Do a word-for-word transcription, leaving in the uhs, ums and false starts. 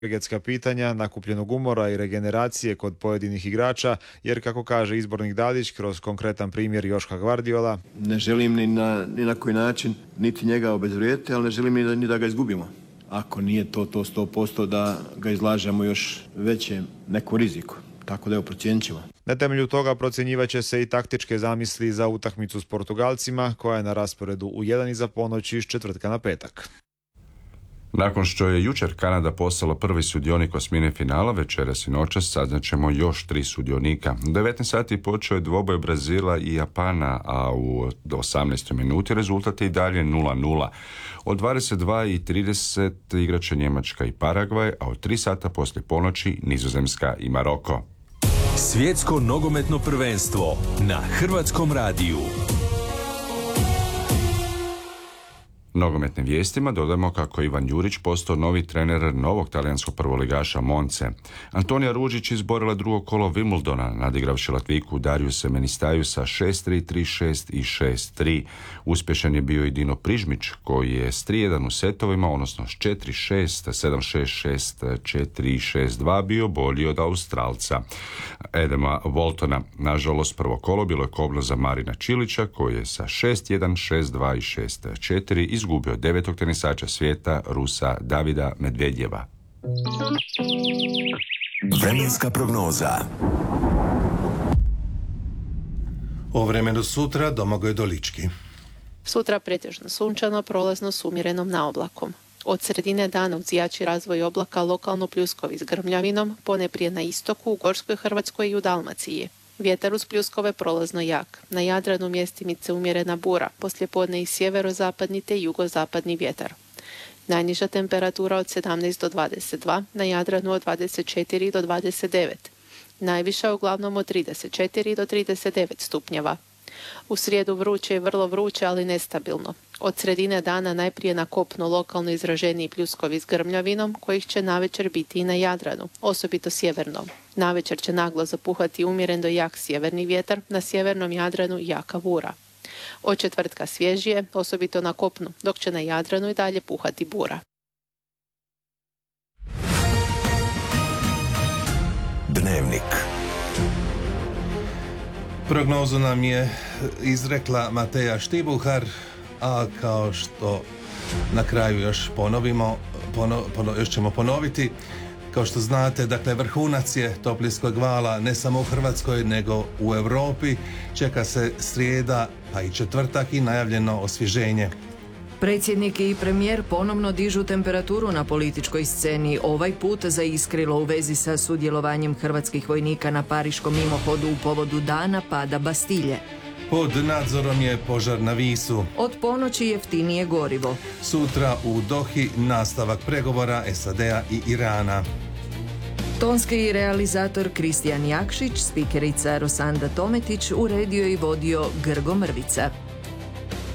energetska pitanja, nakupljenog umora i regeneracije kod pojedinih igrača, jer kako kaže izbornik Dadić kroz konkretan primjer Joška Gvardiola, ne želim ni na, ni na koji način niti njega obezvrijediti, ali ne želim ni da, ni da ga izgubimo. Ako nije to to sto posto da ga izlažemo još većem nekom riziku. Tako da je procijenit ćemo. Na temelju toga procjenjivat će se i taktičke zamisli za utakmicu s Portugalcima, koja je na rasporedu u jedan iza ponoći iz četvrtka na petak. Nakon što je jučer Kanada postala prvi sudionik osmine finala, večeras i noćas saznaćemo još tri sudionika. U devetnaest sati počeo je dvoboj Brazila i Japana, a u osamnaestoj minuti rezultat je i dalje nula nula. Od dvadeset dva i trideset igraće Njemačka i Paragvaj, a od tri sata poslije ponoći Nizozemska i Maroko. Svjetsko nogometno prvenstvo na Hrvatskom radiju. Nogometnim vijestima dodamo kako je Ivan Jurić postao novi trener novog talijanskog prvoligaša Monce. Antonija Ružić izborila drugo kolo Wimbledona, nadigravši Latviku Dariusa Menistaju sa šest tri, tri šest i šest tri. Uspješan je bio i Dino Prižmić, koji je s tri jedan u setovima, odnosno s četiri šest, sedam šest, šest četiri i šest dva bio bolji od Australca Edema Waltona. Nažalost, prvo kolo bilo je kobno za Marina Čilića, koji je sa šest jedan, šest dva i šest četiri izgubio devetog tenisača svijeta, Rusa Davida Medvedjeva. Vremenska prognoza. O vremenu sutra Domagoj Dolički. Sutra pretežno sunčano, prolazno s umjerenom naoblakom. Od sredine dana uz jači razvoj oblaka lokalno pljuskovi s grmljavinom, poneprije na istoku, u Gorskoj Hrvatskoj i u Dalmaciji. Vjetar uz pljuskove prolazno jak. Na Jadranu mjestimice umjerena bura, poslijepodne i sjeverozapadni te jugozapadni vjetar. Najniža temperatura od sedamnaest do dvadeset dva, na Jadranu od dvadeset četiri do dvadeset devet. Najviša uglavnom od trideset četiri do trideset devet stupnjeva. U srijedu vruće i vrlo vruće, ali nestabilno. Od sredine dana najprije na kopnu lokalno izraženiji pljuskovi s grmljavinom, kojih će navečer biti i na Jadranu, osobito sjevernom. Navečer će naglo zapuhati umjeren do jak sjeverni vjetar, na sjevernom Jadranu jaka bura. Od četvrtka svježije, osobito na kopnu, dok će na Jadranu i dalje puhati bura. Dnevnik. Prognozu nam je izrekla Mateja Štibuhar, a kao što na kraju još ponovimo, pono, pono, još ćemo ponoviti, kao što znate, dakle, vrhunac je toplinskog vala ne samo u Hrvatskoj, nego u Europi. Čeka se srijeda, pa i četvrtak i najavljeno osvježenje. Predsjednik i premijer ponovno dižu temperaturu na političkoj sceni, ovaj put zaiskrilo u vezi sa sudjelovanjem hrvatskih vojnika na pariškom mimohodu u povodu dana pada Bastilje. Pod nadzorom je požar na Visu. Od ponoći jeftinije gorivo. Sutra u Dohi nastavak pregovora S A D-a i Irana. Tonski realizator Kristijan Jakšić, spikerica Rosanda Tometić, uredio i vodio Grgo Mrvica.